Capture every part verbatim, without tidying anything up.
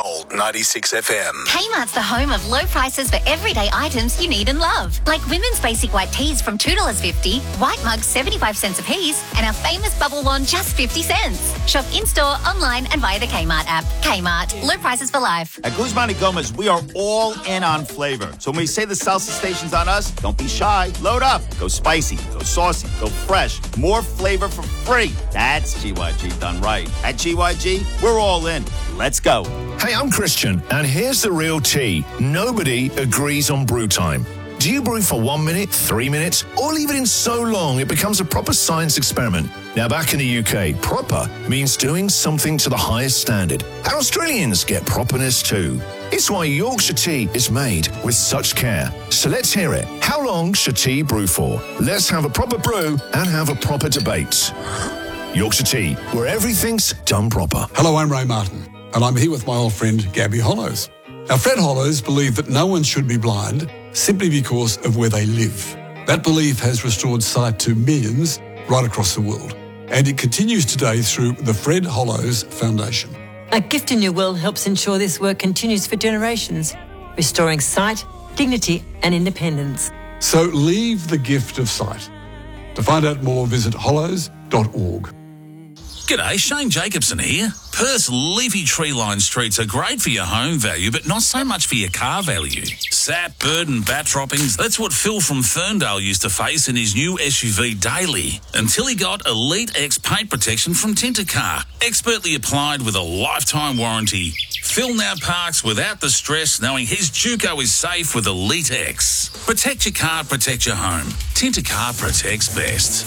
Gold ninety-six F M. Kmart's the home of low prices for everyday items you need and love. Like women's basic white tees from two dollars fifty, white mugs seventy-five cents a piece, and our famous bubble wand just fifty cents. Shop in-store, online and via the Kmart app. Kmart, low prices for life. At Guzman y Gomez, we are all in on flavor. So when we say the salsa station's on us, don't be shy. Load up. Go spicy, go saucy, go fresh. More flavor for free. That's G Y G done right. At G Y G, we're all in. Let's go. Hey, I'm Christian, and here's the real tea. Nobody agrees on brew time. Do you brew for one minute, three minutes, or leave it in so long it becomes a proper science experiment? Now, back in the U K, proper means doing something to the highest standard. And Australians get properness too. It's why Yorkshire tea is made with such care. So let's hear it. How long should tea brew for? Let's have a proper brew and have a proper debate. Yorkshire tea, where everything's done proper. Hello, I'm Ray Martin, and I'm here with my old friend Gabby Hollows. Now, Fred Hollows believed that no one should be blind simply because of where they live. That belief has restored sight to millions right across the world, and it continues today through the Fred Hollows Foundation. A Gift in Your Will helps ensure this work continues for generations, restoring sight, dignity and independence. So leave the gift of sight. To find out more, visit hollows dot org. G'day, Shane Jacobson here. Perth's leafy tree-lined streets are great for your home value, but not so much for your car value. Sap, bird and bat droppings, that's what Phil from Ferndale used to face in his new S U V Daily, until he got Elite X paint protection from Tintercar, expertly applied with a lifetime warranty. Phil now parks without the stress, knowing his Juco is safe with Elite X. Protect your car, protect your home. Tintercar protects best.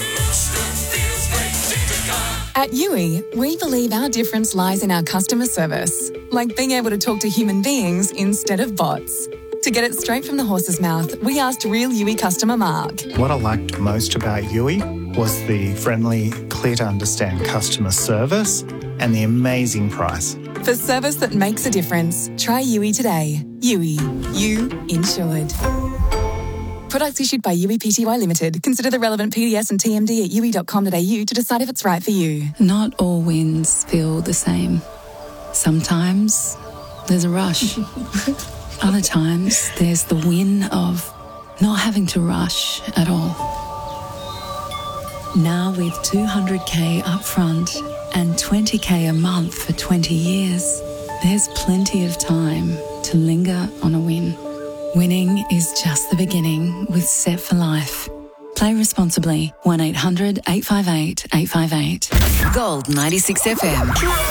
At U I, we believe our difference lies in our customer service, like being able to talk to human beings instead of bots. To get it straight from the horse's mouth, we asked real U I customer Mark. What I liked most about U I was the friendly, clear to understand customer service and the amazing price. For service that makes a difference, try U I today. U I, you insured. Products issued by U I Pty Limited. Consider the relevant P D S and T M D at u i dot com dot a u to decide if it's right for you. Not all wins feel the same. Sometimes there's a rush. Other times there's the win of not having to rush at all. Now with two hundred k upfront and twenty k a month for twenty years, there's plenty of time to linger on a win. Winning is just the beginning with Set for Life. Play responsibly. one eight hundred eight five eight eight five eight. Gold ninety-six F M.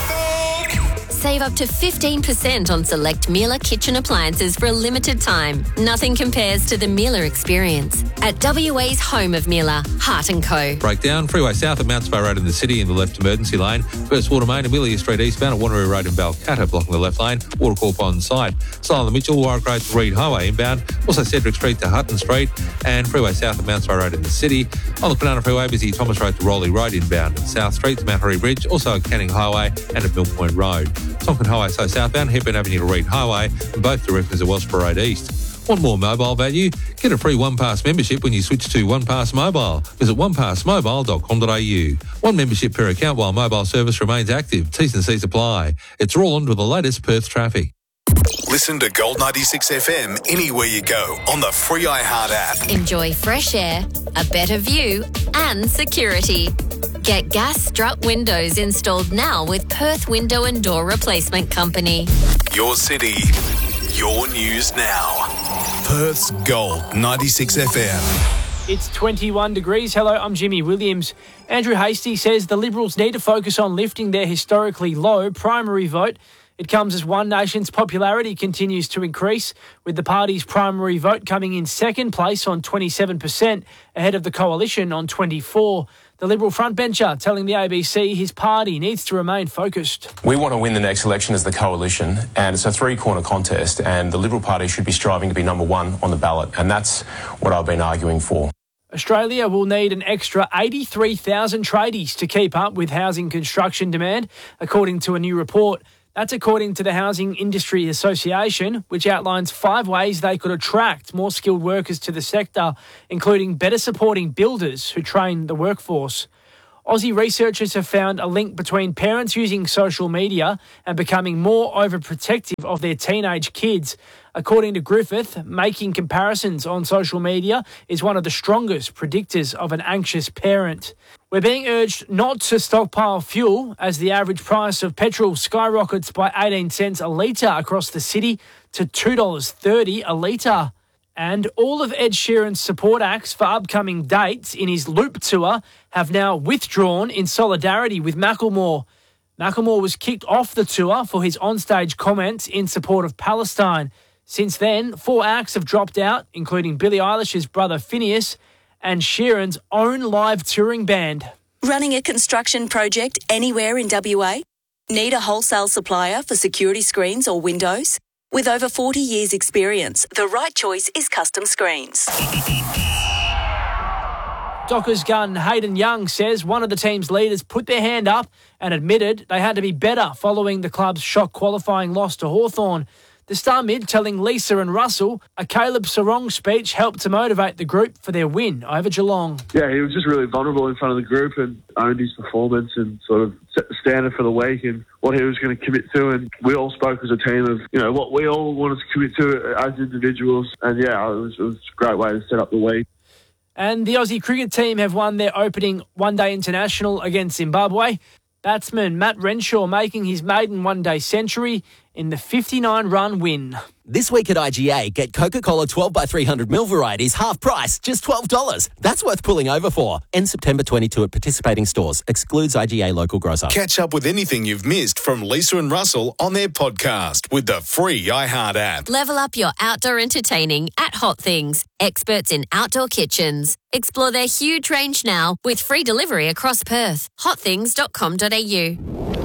Save up to fifteen percent on select Miele kitchen appliances for a limited time. Nothing compares to the Miele experience. At W A's home of Miele, Hart and Co. Breakdown, freeway south of Mount Spa Road in the city in the left emergency lane. First Water Main, Amelia Street eastbound at Wanneroo Road in Balcatta blocking the left lane. Watercorp on side. Silent Mitchell, Warwick Road to Reed Highway inbound. Also Cedric Street to Hutton Street. And freeway south of Mount Spa Road in the city. On the Banana Freeway, busy Thomas Road to Rowley Road inbound. South Street to Mount Hurry Bridge. Also at Canning Highway and at Mill Point Road. Tonkin Highway so southbound, Hepburn Avenue to Reed Highway, and both directions at Wellsborough Road East. Want more mobile value? Get a free One Pass membership when you switch to One Pass Mobile. Visit one pass mobile dot com dot a u. One membership per account while mobile service remains active. T's and C's apply. It's all on with the latest Perth traffic. Listen to Gold ninety-six F M anywhere you go on the free iHeart app. Enjoy fresh air, a better view, and security. Get gas strut windows installed now with Perth Window and Door Replacement Company. Your city, your news now. Perth's Gold ninety-six F M. It's twenty-one degrees. Hello, I'm Jimmy Williams. Andrew Hastie says the Liberals need to focus on lifting their historically low primary vote. It comes as One Nation's popularity continues to increase, with the party's primary vote coming in second place on twenty-seven percent, ahead of the Coalition on twenty-four. The Liberal frontbencher telling the A B C his party needs to remain focused. We want to win the next election as the Coalition, and it's a three-corner contest, and the Liberal Party should be striving to be number one on the ballot, and that's what I've been arguing for. Australia will need an extra eighty-three thousand tradies to keep up with housing construction demand, according to a new report. That's according to the Housing Industry Association, which outlines five ways they could attract more skilled workers to the sector, including better supporting builders who train the workforce. Aussie researchers have found a link between parents using social media and becoming more overprotective of their teenage kids. According to Griffith, making comparisons on social media is one of the strongest predictors of an anxious parent. We're being urged not to stockpile fuel as the average price of petrol skyrockets by eighteen cents a litre across the city to two dollars thirty a litre. And all of Ed Sheeran's support acts for upcoming dates in his Loop tour have now withdrawn in solidarity with Macklemore. Macklemore was kicked off the tour for his onstage comments in support of Palestine. Since then, four acts have dropped out, including Billie Eilish's brother Phineas and Sheeran's own live touring band. Running a construction project anywhere in W A? Need a wholesale supplier for security screens or windows? With over forty years' experience, the right choice is Custom Screens. Dockers gun Hayden Young says one of the team's leaders put their hand up and admitted they had to be better following the club's shock qualifying loss to Hawthorn. The star mid telling Lisa and Russell a Caleb Sarong speech helped to motivate the group for their win over Geelong. Yeah, he was just really vulnerable in front of the group and owned his performance and sort of set the standard for the week and what he was going to commit to. And we all spoke as a team of, you know, what we all wanted to commit to as individuals. And yeah, it was, it was a great way to set up the week. And the Aussie cricket team have won their opening one-day international against Zimbabwe. Batsman Matt Renshaw making his maiden one-day century in the fifty-nine run win. This week at I G A, get Coca-Cola twelve by three hundred milliliter varieties half price, just twelve dollars. That's worth pulling over for. End September twenty-second at participating stores. Excludes I G A local grocer. Catch up with anything you've missed from Lisa and Russell on their podcast with the free iHeart app. Level up your outdoor entertaining at Hot Things, experts in outdoor kitchens. Explore their huge range now with free delivery across Perth. hot things dot com dot a u.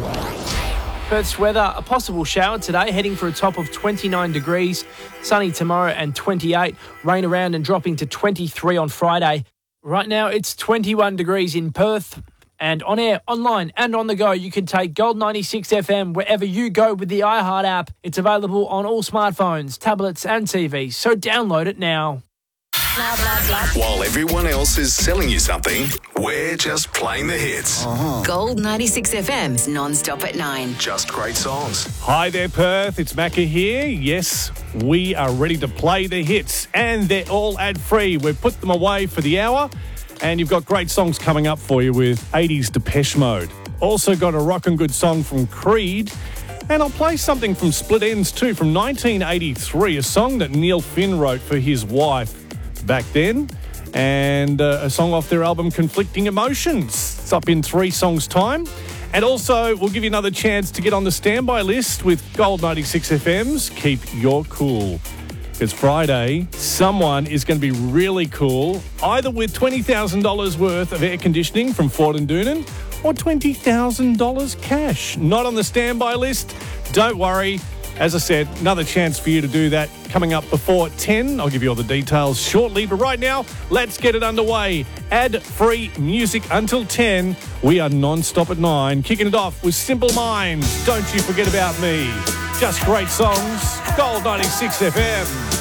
Perth's weather, a possible shower today, heading for a top of twenty-nine degrees. Sunny tomorrow and twenty-eight. Rain around and dropping to twenty-three on Friday. Right now it's twenty-one degrees in Perth. And on air, online and on the go, you can take Gold ninety-six F M wherever you go with the iHeart app. It's available on all smartphones, tablets and T Vs, so download it now. Blah, blah, blah. While everyone else is selling you something, we're just playing the hits. Uh-huh. Gold ninety-six F M's non-stop at nine. Just great songs. Hi there, Perth. It's Macca here. Yes, we are ready to play the hits, and they're all ad-free. We've put them away for the hour, and you've got great songs coming up for you with eighties Depeche Mode. Also got a rockin' good song from Creed, and I'll play something from Split Enz too, from nineteen eighty-three, a song that Neil Finn wrote for his wife back then, and uh, a song off their album Conflicting Emotions. It's up in three songs' time. And also, we'll give you another chance to get on the standby list with Gold ninety-six F M's Keep Your Cool. Because Friday, someone is going to be really cool, either with twenty thousand dollars worth of air conditioning from Ford and Doonan or twenty thousand dollars cash. Not on the standby list? Don't worry. As I said, another chance for you to do that coming up before ten. I'll give you all the details shortly. But right now, let's get it underway. Ad-free music until ten. We are non-stop at nine. Kicking it off with Simple Minds. Don't you forget about me. Just great songs. Gold ninety-six F M.